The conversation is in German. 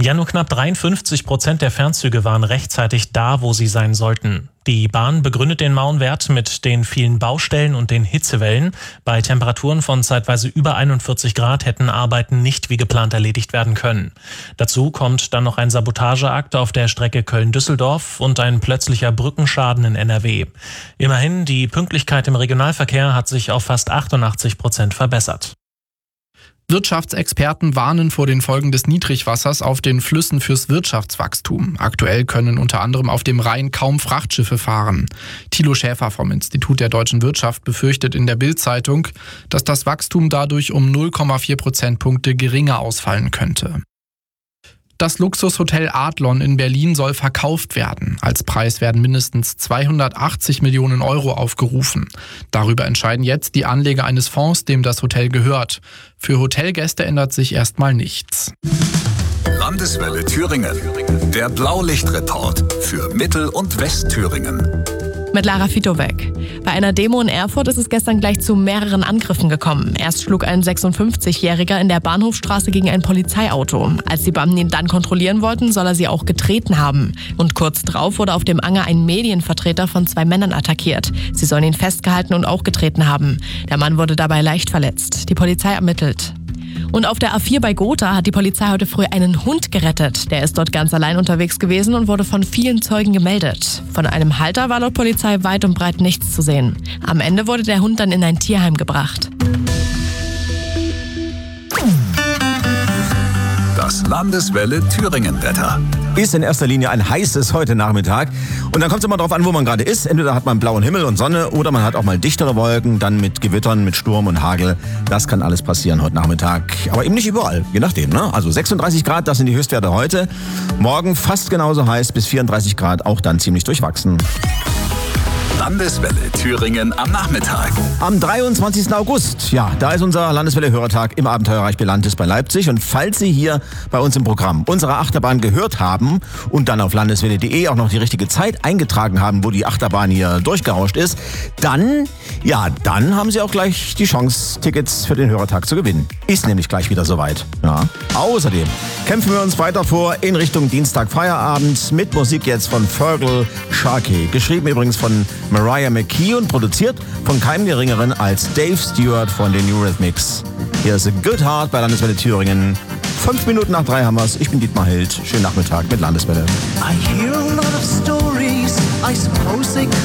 Ja, nur knapp 53% der Fernzüge waren rechtzeitig da, wo sie sein sollten. Die Bahn begründet den mauen Wert mit den vielen Baustellen und den Hitzewellen. Bei Temperaturen von zeitweise über 41 Grad hätten Arbeiten nicht wie geplant erledigt werden können. Dazu kommt dann noch ein Sabotageakt auf der Strecke Köln-Düsseldorf und ein plötzlicher Brückenschaden in NRW. Immerhin, die Pünktlichkeit im Regionalverkehr hat sich auf fast 88% verbessert. Wirtschaftsexperten warnen vor den Folgen des Niedrigwassers auf den Flüssen fürs Wirtschaftswachstum. Aktuell können unter anderem auf dem Rhein kaum Frachtschiffe fahren. Thilo Schäfer vom Institut der deutschen Wirtschaft befürchtet in der Bild-Zeitung, dass das Wachstum dadurch um 0,4 Prozentpunkte geringer ausfallen könnte. Das Luxushotel Adlon in Berlin soll verkauft werden. Als Preis werden mindestens 280 Millionen Euro aufgerufen. Darüber entscheiden jetzt die Anleger eines Fonds, dem das Hotel gehört. Für Hotelgäste ändert sich erstmal nichts. Landeswelle Thüringen. Der Blaulichtreport für Mittel- und Westthüringen. Mit Lara Fitowek. Bei einer Demo in Erfurt ist es gestern gleich zu mehreren Angriffen gekommen. Erst schlug ein 56-Jähriger in der Bahnhofstraße gegen ein Polizeiauto. Als die Beamten ihn dann kontrollieren wollten, soll er sie auch getreten haben. Und kurz drauf wurde auf dem Anger ein Medienvertreter von 2 Männern attackiert. Sie sollen ihn festgehalten und auch getreten haben. Der Mann wurde dabei leicht verletzt. Die Polizei ermittelt. Und auf der A4 bei Gotha hat die Polizei heute früh einen Hund gerettet. Der ist dort ganz allein unterwegs gewesen und wurde von vielen Zeugen gemeldet. Von einem Halter war laut Polizei weit und breit nichts zu sehen. Am Ende wurde der Hund dann in ein Tierheim gebracht. Das Landeswelle Thüringen-Wetter. Ist in erster Linie ein heißes heute Nachmittag. Und dann kommt es immer darauf an, wo man gerade ist. Entweder hat man blauen Himmel und Sonne oder man hat auch mal dichtere Wolken, dann mit Gewittern, mit Sturm und Hagel. Das kann alles passieren heute Nachmittag. Aber eben nicht überall, je nachdem, ne? Also 36 Grad, das sind die Höchstwerte heute. Morgen fast genauso heiß, bis 34 Grad, auch dann ziemlich durchwachsen. Landeswelle Thüringen am Nachmittag. Am 23. August, ja, da ist unser Landeswelle-Hörertag im Abenteuerreich Belantis bei Leipzig. Und falls Sie hier bei uns im Programm unsere Achterbahn gehört haben und dann auf landeswelle.de auch noch die richtige Zeit eingetragen haben, wo die Achterbahn hier durchgerauscht ist, dann haben Sie auch gleich die Chance, Tickets für den Hörertag zu gewinnen. Ist nämlich gleich wieder soweit. Ja. Außerdem kämpfen wir uns weiter vor in Richtung Dienstag Feierabend mit Musik jetzt von Fergal Sharkey. Geschrieben übrigens von Mariah McKee und produziert von keinem Geringeren als Dave Stewart von den Eurythmics. Hier ist A Good Heart bei Landeswelle Thüringen. 5 Minuten nach 3 haben wir's. Ich bin Dietmar Hild. Schönen Nachmittag mit Landeswelle. I hear a lot of stories. I suppose they could